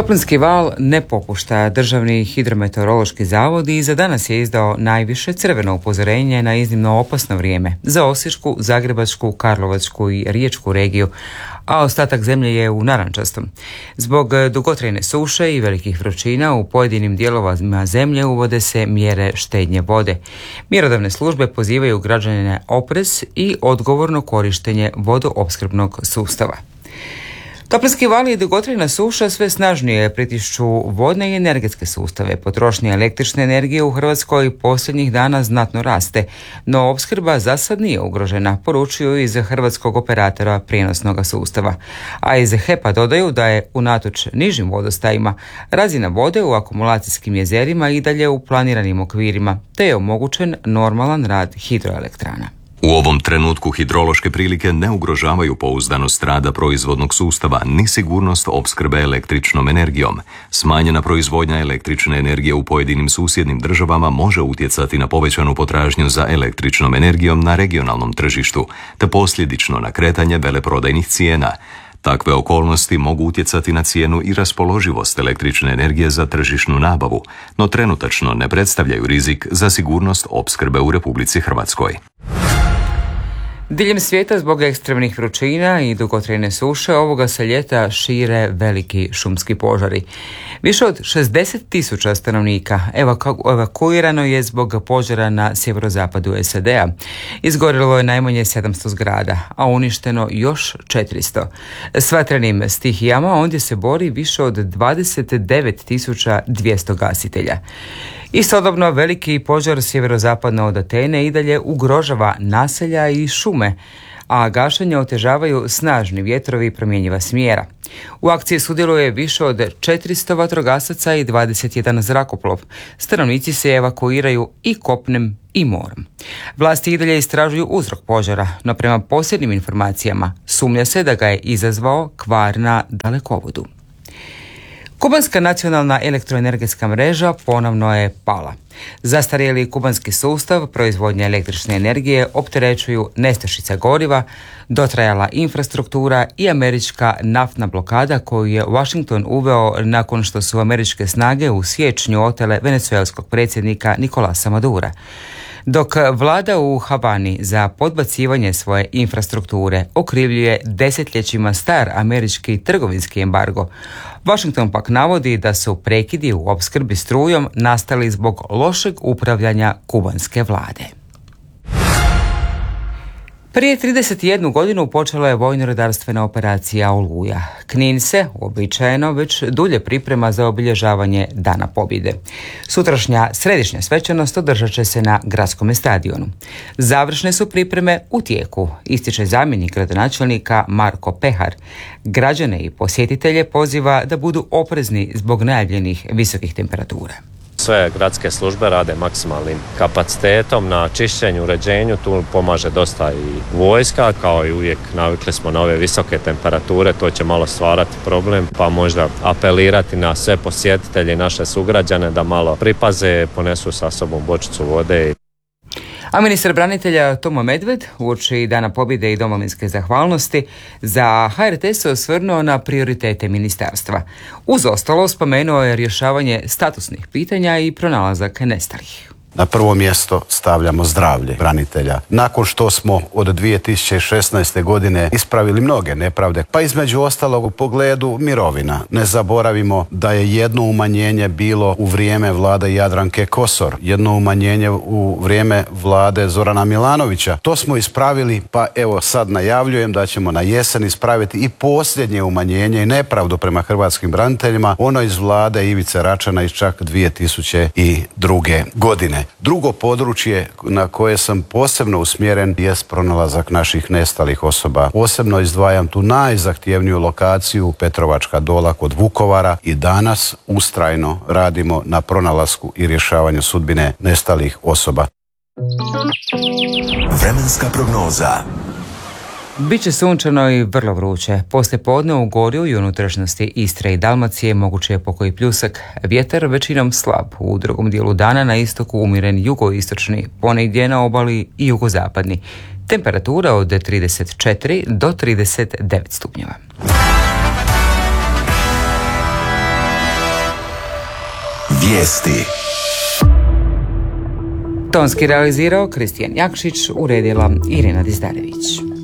Toplinski val ne popušta. Državni hidrometeorološki zavod i za danas je izdao najviše crveno upozorenje na iznimno opasno vrijeme za Osječku, Zagrebačku, Karlovačku i Riječku regiju, a ostatak zemlje je u narančastom. Zbog dugotrajne suše i velikih vrućina u pojedinim dijelovima zemlje uvode se mjere štednje vode. Mjerodavne službe pozivaju građane na oprez i odgovorno korištenje vodoopskrbnog sustava. Toplinski val i dugotrajna suša sve snažnije pritišću vodne i energetske sustave. Potrošnja električne energije u Hrvatskoj posljednjih dana znatno raste, no opskrba za sad nije ugrožena, poručuju iz hrvatskog operatora prijenosnog sustava. A iz HEP-a dodaju da je unatoč nižim vodostajima razina vode u akumulacijskim jezerima i dalje u planiranim okvirima, te je omogućen normalan rad hidroelektrana. U ovom trenutku hidrološke prilike ne ugrožavaju pouzdanost rada proizvodnog sustava ni sigurnost opskrbe električnom energijom. Smanjena proizvodnja električne energije u pojedinim susjednim državama može utjecati na povećanu potražnju za električnom energijom na regionalnom tržištu, te posljedično na kretanje veleprodajnih cijena. Takve okolnosti mogu utjecati na cijenu i raspoloživost električne energije za tržišnu nabavu, no trenutačno ne predstavljaju rizik za sigurnost opskrbe u Republici Hrvatskoj. Diljem svijeta zbog ekstremnih vrućina i dugotrajne suše ovoga se ljeta šire veliki šumski požari. Više od 60.000 stanovnika evakuirano je zbog požara na sjeverozapadu SAD-a. Izgorilo je najmanje 700 zgrada, a uništeno još 400. S vatrenim stihijama ondje se bori više od 29.200 gasitelja. Istodobno veliki požar sjeverozapadno od Atene i dalje ugrožava naselja i šume, a gašenje otežavaju snažni vjetrovi i promjenjiva smjera. U akciji sudjeluje više od 400 vatrogasaca i 21 zrakoplov. Stanovnici se evakuiraju i kopnem i morem. Vlasti i dalje istražuju uzrok požara, no prema posljednjim informacijama sumnja se da ga je izazvao kvar na dalekovodu. Kubanska nacionalna elektroenergetska mreža ponovno je pala. Zastarjeli kubanski sustav proizvodnje električne energije opterećuju nestašica goriva, dotrajala infrastruktura i američka naftna blokada koju je Washington uveo nakon što su američke snage u siječnju otele venezuelskog predsjednika Nicolasa Madura. Dok vlada u Havani za podbacivanje svoje infrastrukture okrivljuje desetljećima star američki trgovinski embargo, Washington pak navodi da su prekidi u opskrbi strujom nastali zbog lošeg upravljanja kubanske vlade. Prije 31 godinu počela je vojno-redarstvena operacija Oluja. Knin se, uobičajeno, već dulje priprema za obilježavanje Dana pobjede. Sutrašnja središnja svečanost održat će se na gradskom stadionu. Završne su pripreme u tijeku, ističe zamjenik gradonačelnika Marko Pehar. Građane i posjetitelje poziva da budu oprezni zbog najavljenih visokih temperatura. Sve gradske službe rade maksimalnim kapacitetom na čišćenju, uređenju, tu pomaže dosta i vojska, kao i uvijek navikli smo na ove visoke temperature, to će malo stvarati problem, pa možda apelirati na sve posjetitelje i naše sugrađane da malo pripaze, ponesu sa sobom bočicu vode. A ministar branitelja Tomo Medved uoči Dana pobjede i domovinske zahvalnosti za HRT se osvrnuo na prioritete ministarstva. Uz ostalo spomenuo je rješavanje statusnih pitanja i pronalazak nestalih. Na prvo mjesto stavljamo zdravlje branitelja. Nakon što smo od 2016. godine ispravili mnoge nepravde, pa između ostalog u pogledu mirovina. Ne zaboravimo da je jedno umanjenje bilo u vrijeme vlade Jadranke Kosor, jedno umanjenje u vrijeme vlade Zorana Milanovića. To smo ispravili, pa evo sad najavljujem da ćemo na jesen ispraviti i posljednje umanjenje i nepravdu prema hrvatskim braniteljima, ono iz vlade Ivice Račana iz čak 2002. godine. Drugo područje na koje sam posebno usmjeren jest pronalazak naših nestalih osoba. Posebno izdvajam tu najzahtjevniju lokaciju Petrovačka Dola kod Vukovara i danas ustrajno radimo na pronalasku i rješavanju sudbine nestalih osoba. Vremenska prognoza. Biće sunčano i vrlo vruće. Poslije podne u Gorju i unutrašnjosti Istre i Dalmacije moguće je pokoji pljusak. Vjetar većinom slab. U drugom dijelu dana na istoku umjeren jugoistočni, ponegdje na obali i jugozapadni. Temperatura od 34 do 39 stupnjeva. Vijesti. Tonski realizirao Kristijan Jakšić, uredila Irina Dizdarević.